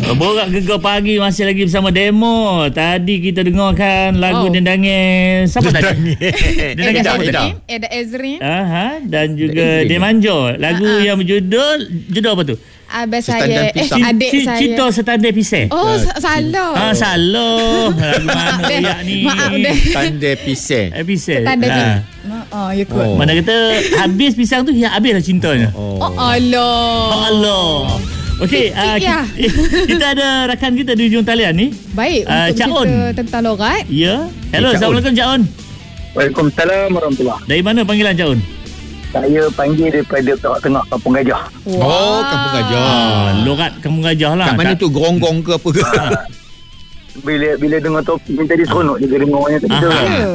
Borak Gegar Pagi masih lagi bersama Demo. Tadi kita dengarkan lagu Dendangin. Siapa tadi? Dendangin Eda Ezrin. Dan juga Demanjo. Lagu yang berjudul apa tu? Abang saya adik saya Cito Setandai Pisai. Salah. Salah. Lagu mana ayak ni? Maaf deh. Setandai Pisai. Setandai Pisai. Ya kot. Mana kata habis pisang tu, ya habislah cintanya. Allah. Okey, kita ada rakan kita di ujung talian ni. Baik, untuk cerita tentang logat. Ya. Hello, Assalamualaikum Cak On. Waalaikumsalam warahmatullahi. Dari mana panggilan Cak On? Saya panggil daripada tengah Kampung Gajah. Kampung Gajah. Logat Kampung Gajah lah. Kat mana tu, Geronggong ke apa ke? Bila dengar topik ni tadi seronok juga dengar orangnya tadi tu.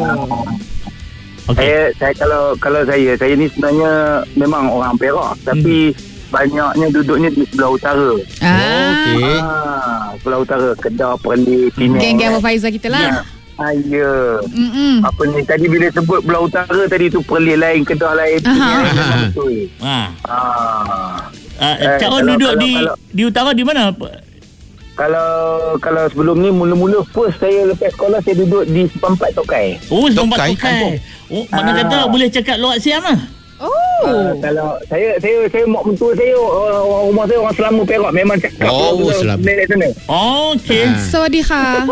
Saya kalau saya ni sebenarnya memang orang Perak, tapi banyaknya duduknya di sebelah utara. Okey. Sebelah utara, Kedah, Perlis, Penang. Geng-geng Faizal kita lah. Ya. Apa ni tadi bila sebut belah utara tadi tu, Perlis lain, Kedah lain, Penang betul. Cak On duduk di utara di mana? Kalau sebelum ni mula-mula first saya lepas sekolah saya duduk di Sepampat Tokai. Sepampat Tokai. Mana kata boleh cakap logat Siam lah. Kalau saya mak mentua saya, orang rumah saya orang Selama Perak, memang cakap Selama dari sana. Okey. Sawadikha.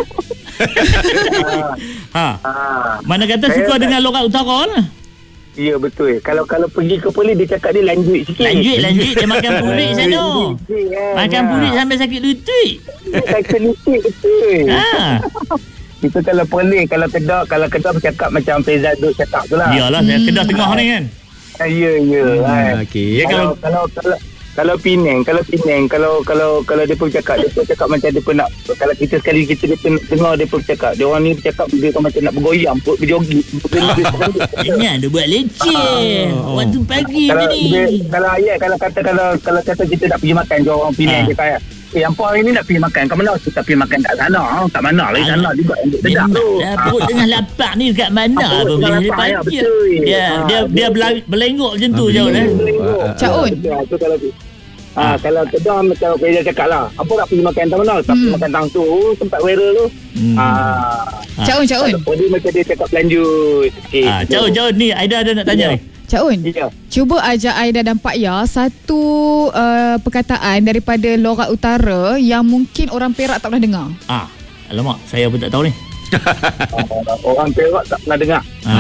Mana kata suka dengan logat utara lah. Ya betul. Kalau pergi ke Perlis dia cakap dia lanjut sikit. Lanjut dia makan purik sana. Makan purik sampai sakit lutut. Sakit lutut betul. Itu kalau Perlis, kalau Kedah bercakap macam Faizal duk cakap tu lah. Iyalah, Kedah tengah ni kan. Ya. Okey. Kalau Penang, kalau dia pun cakap macam dia pun nak, kalau kita sekali kita dia pun dengar dia pun cakap, dia orang ni bercakap dia macam nak bergoyang, berjoget. Ingat dia buat leceh waktu pagi ni. Kalau kata kita nak pergi makan, dia orang Penang dia kata, apa hari ni nak pergi makan kat mana? Kita pergi makan kat sana. Kat mana lagi sana juga yang sedap tu. Perut tengah lapar ni dekat mana apa boleh dipanggil. Dia berlenggok macam tu jauh lah. Cak On. Kalau Kedah macam Faizal cakap lah, apa nak pergi makan kat mana? Tak pergi makan tang tu, tempat viral tu. Cak On. Jadi macam dia cakap lanjut. Cak On ni Aida ada nak tanya ni. Cak On, cuba ajak Aida dan Pak Ya satu perkataan daripada logat utara yang mungkin orang Perak tak pernah dengar. Alamak, saya pun tak tahu ni. Orang Perak tak pernah dengar.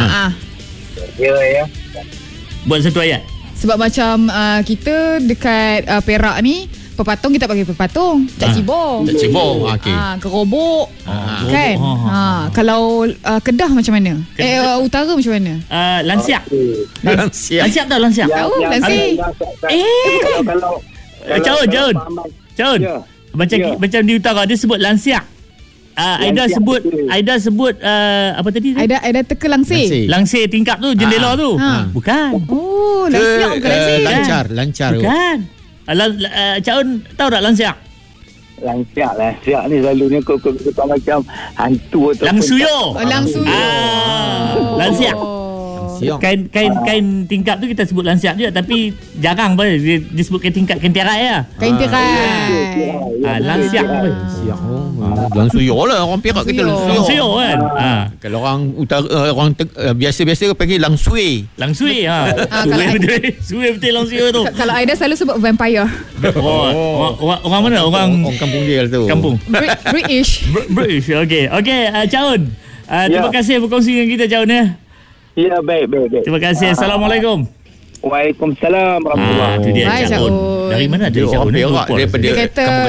Ya. Buat satu ayat. Sebab macam kita dekat Perak ni, pepatung kita panggil pepatung. Cak Cibong. Okey. Kerobok. Kan? Kalau Kedah macam mana? Utara macam mana? Lansiak. Lansiak tahu lansiak? Tahu lansiak. Cak On. Macam di utara dia sebut lansiak. Aida sebut apa tadi? Aida teka langsir. Langsir tingkap tu, jendela tu. Bukan. Lansiak bukan langsir. Lancar. Bukan. Cak On tahu tak lansiak? Lansiak ni selalunya kau macam hantu atau Langsuyo. Lansiak. Kain tingkap tu kita sebut lansiak juga, tapi jarang pun dia sebut kain tingkap, kain tirai lah. Kain tirai. Lansiak pun. Langsuyo lah orang Perak kita. Langsuyo kan. Kalau orang utara, orang biasa-biasa panggil langsui. Suai betul langsuyo tu. Kalau Aida selalu sebut vampire. Orang mana? Orang kampung dia tu. Kampung. British. Okey, Cak On. Terima kasih berkongsi dengan kita, Cak On ya. Ya, baik. Terima kasih. Assalamualaikum. Waalaikumsalam warahmatullahi. Itu dia Cak On. Dari mana dia Cak On? Daripada Dia kata